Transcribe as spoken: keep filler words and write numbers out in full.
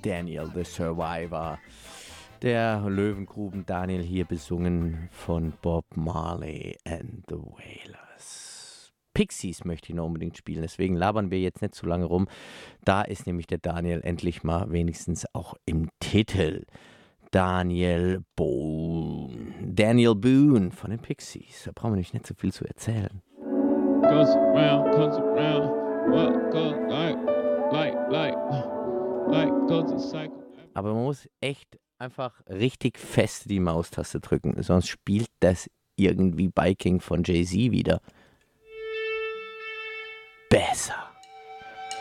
Daniel the Survivor. Der Löwengruben Daniel hier besungen von Bob Marley and the Wailers. Pixies möchte ich noch unbedingt spielen, deswegen labern wir jetzt nicht zu lange rum. Da ist nämlich der Daniel endlich mal wenigstens auch im Titel. Daniel Boone. Daniel Boone von den Pixies. Da brauchen wir nicht so viel zu erzählen. Goes around, comes around, what goes like, like, like, like goes a cycle. Aber man muss echt einfach richtig fest die Maustaste drücken, sonst spielt das irgendwie Biking von Jay-Z wieder.